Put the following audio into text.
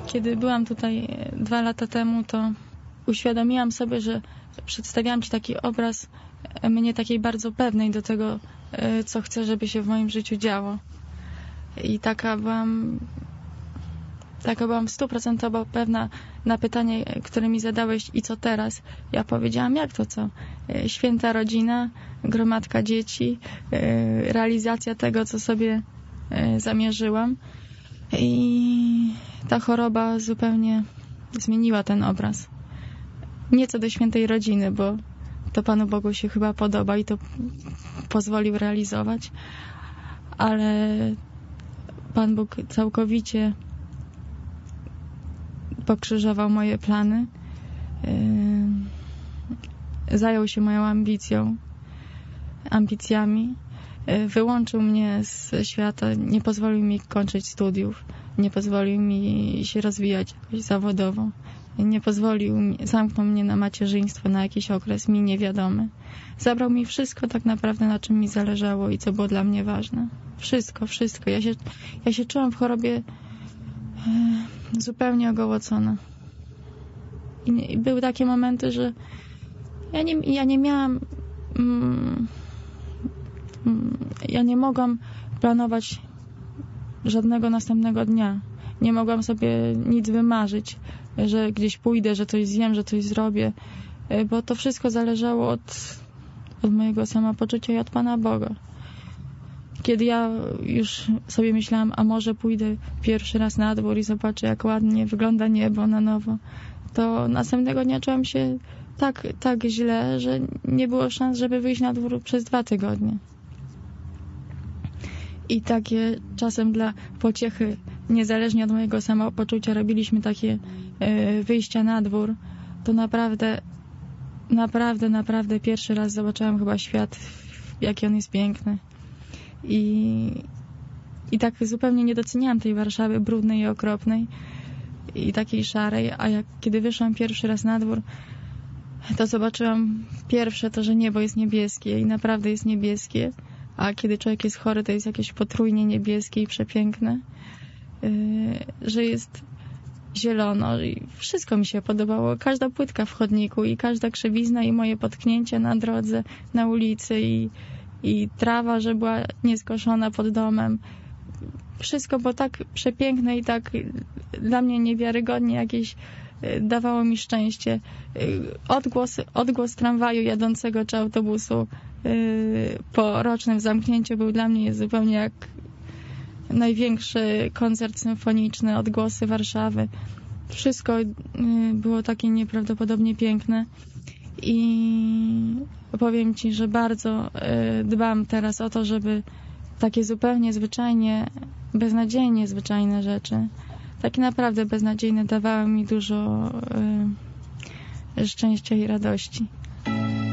Kiedy byłam tutaj 2 lata temu, to uświadomiłam sobie, że przedstawiałam Ci taki obraz mnie takiej bardzo pewnej do tego, co chcę, żeby się w moim życiu działo. I taka byłam 100% pewna na pytanie, które mi zadałeś, i co teraz? Ja powiedziałam, jak to co? Święta rodzina, gromadka dzieci, realizacja tego, co sobie zamierzyłam. I ta choroba zupełnie zmieniła ten obraz. Nie co do świętej rodziny, bo to Panu Bogu się chyba podoba i to pozwolił realizować, ale Pan Bóg całkowicie pokrzyżował moje plany, zajął się moją ambicjami, wyłączył mnie z świata, nie pozwolił mi kończyć studiów, nie pozwolił mi się rozwijać jakoś zawodowo, zamknął mnie na macierzyństwo na jakiś okres mi niewiadomy. Zabrał mi wszystko tak naprawdę, na czym mi zależało i co było dla mnie ważne. Wszystko. Ja się czułam w chorobie zupełnie ogołocona. I były takie momenty, że ja nie miałam... Ja nie mogłam planować żadnego następnego dnia. Nie mogłam sobie nic wymarzyć, że gdzieś pójdę, że coś zjem, że coś zrobię, bo to wszystko zależało od mojego samopoczucia i od Pana Boga. Kiedy ja już sobie myślałam, a może pójdę pierwszy raz na dwór i zobaczę, jak ładnie wygląda niebo na nowo, to następnego dnia czułam się tak źle, że nie było szans, żeby wyjść na dwór przez 2 tygodnie. I takie czasem dla pociechy, niezależnie od mojego samopoczucia, robiliśmy takie wyjścia na dwór. To naprawdę pierwszy raz zobaczyłam chyba świat, jaki on jest piękny. I tak zupełnie nie doceniałam tej Warszawy brudnej i okropnej i takiej szarej, a kiedy wyszłam pierwszy raz na dwór, to zobaczyłam pierwsze to, że niebo jest niebieskie i naprawdę jest niebieskie, a kiedy człowiek jest chory, to jest jakieś potrójnie niebieskie i przepiękne, że jest zielono i wszystko mi się podobało. Każda płytka w chodniku i każda krzywizna i moje potknięcie na drodze, na ulicy i trawa, że była nieskoszona pod domem. Wszystko było tak przepiękne i tak dla mnie niewiarygodnie jakieś dawało mi szczęście. Odgłos tramwaju jadącego czy autobusu po rocznym zamknięciu był dla mnie zupełnie jak największy koncert symfoniczny, odgłosy Warszawy. Wszystko było takie nieprawdopodobnie piękne i powiem Ci, że bardzo dbam teraz o to, żeby takie zupełnie zwyczajnie, beznadziejnie zwyczajne rzeczy, takie naprawdę beznadziejne, dawały mi dużo szczęścia i radości.